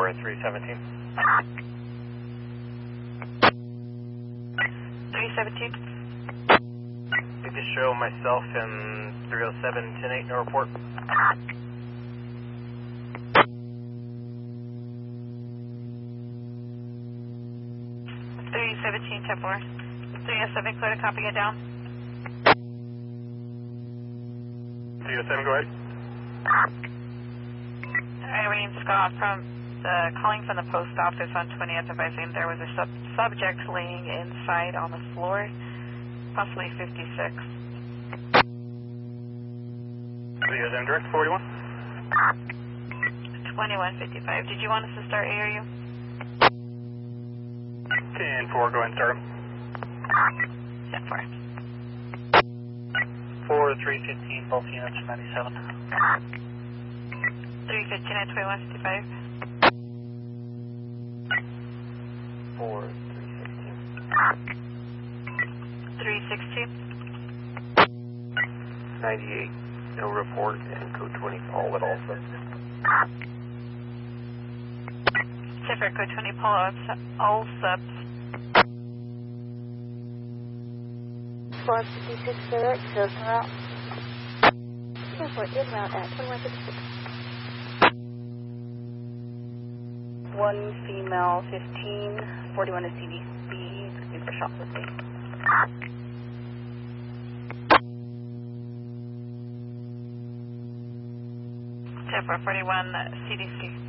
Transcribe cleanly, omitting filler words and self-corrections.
317. 317. You can show myself in 307, 10-8, no report. 317, 10-4. 307, clear to copy it down. 307, go ahead. Irene Scott calling from the post office on 20th, advising there was a subject laying inside on the floor, possibly 56. 307, direct 41. 2155. Did you want us to start ARU? 10-4, go ahead and start. 10-4. 4-315, both units 97. 315 at 2155. 316. 98, no report, and code 20, Paul at all subs. Ziffer, code 20, Paul, all subs. 456 direct, goes to route. Airport in route at 2156. 1 female 15, 41 is CDB, looking for shoplifting. Ziffer, 41 CDC.